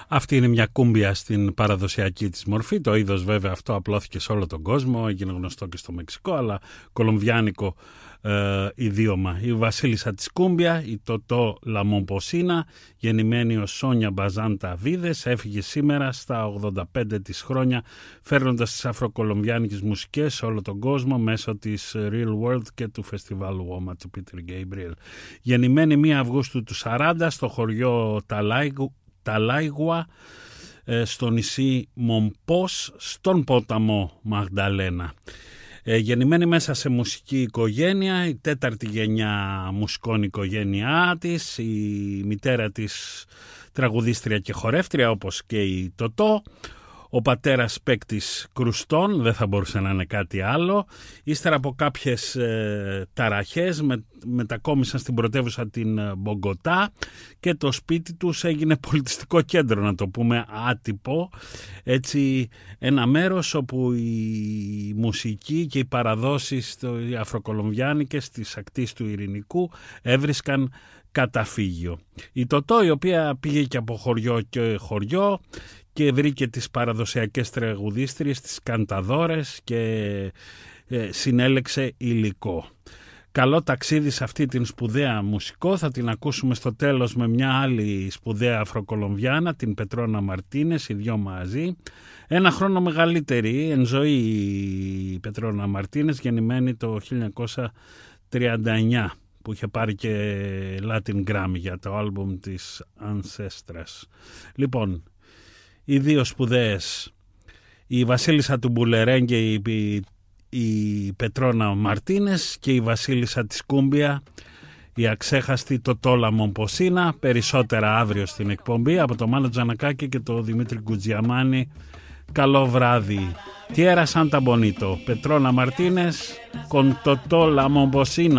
Αυτή είναι μια κούμπια στην παραδοσιακή της μορφή. Το είδος βέβαια αυτό απλώθηκε σε όλο τον κόσμο, έγινε γνωστό και στο Μεξικό, αλλά κολομβιάνικο ιδίωμα. Η βασίλισσα της κούμπια, η Τωτό Λαμομποσίνα, γεννημένη ως Σόνια Μπαζάντα Βίδες, έφυγε σήμερα στα 85 της χρόνια, φέρνοντας τις αφροκολομβιάνικες μουσικές σε όλο τον κόσμο μέσω της Real World και του Festival Woma του Peter Gabriel. Γεννημένη 1 Αυγούστου του 40 στο χωριό Ταλάιγουα, στο νησί Μομπός, στον ποταμό Μαγδαλένα. Γεννημένη μέσα σε μουσική οικογένεια, η 4η γενιά μουσικών οικογένειά της, η μητέρα της τραγουδίστρια και χορεύτρια όπως και η Τωτό, ο πατέρας παίκτης κρουστών, δεν θα μπορούσε να είναι κάτι άλλο. Ύστερα από κάποιες ταραχές μετακόμισαν στην πρωτεύουσα την Μπογκοτά και το σπίτι τους έγινε πολιτιστικό κέντρο, να το πούμε άτυπο. Έτσι ένα μέρος όπου η μουσική και οι παραδόσεις οι αφροκολομβιάνικες της ακτής του Ειρηνικού έβρισκαν καταφύγιο. Η Τωτό, η οποία πήγε και από χωριό και χωριό και βρήκε τις παραδοσιακές τραγουδίστριες, τις κανταδόρες και συνέλεξε υλικό. Καλό ταξίδι σε αυτή την σπουδαία μουσικό. Θα την ακούσουμε στο τέλος με μια άλλη σπουδαία αφροκολομβιάνα, την Πετρόνα Μαρτίνες, οι δυο μαζί. Ένα χρόνο μεγαλύτερη εν ζωή η Πετρόνα Μαρτίνες, γεννημένη το 1939, που είχε πάρει και Latin Grammy για το άλμπουμ της Ancestras. Λοιπόν, οι δύο σπουδαίες, η βασίλισσα του Μπουλερέγκε, η Πετρόνα Μαρτίνες, και η βασίλισσα της Κούμπια, η αξέχαστη Τωτό Λαμομποσίνα. Περισσότερα αύριο στην εκπομπή. Από το Μάνο Τζανακάκη και το Δημήτρη Κουτζιαμάνη, καλό βράδυ. Tierra Santa Bonito, Πετρόνα Μαρτίνες con Totó Lambosina.